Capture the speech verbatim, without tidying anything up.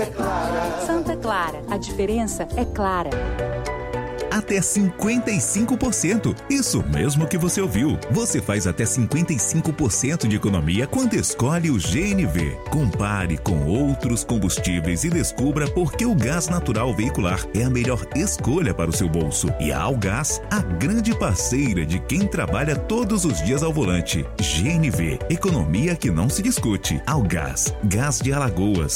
Santa Clara, a diferença é clara. Até cinquenta e cinco por cento. Isso mesmo que você ouviu. Você faz até cinquenta e cinco por cento de economia quando escolhe o G N V. Compare com outros combustíveis e descubra por que o gás natural veicular é a melhor escolha para o seu bolso. E a Algás, a grande parceira de quem trabalha todos os dias ao volante. G N V, economia que não se discute. Algás, gás de Alagoas.